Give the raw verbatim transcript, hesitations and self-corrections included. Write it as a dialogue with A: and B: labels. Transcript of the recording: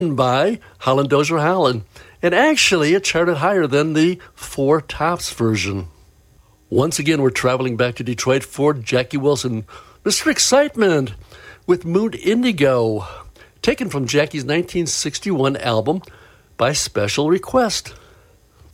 A: by Holland Dozier Holland, and actually it charted higher than the Four Tops version. Once again, we're traveling back to Detroit for Jackie Wilson, Mister Excitement, with Moon Indigo, taken from Jackie's nineteen sixty-one album By Special Request.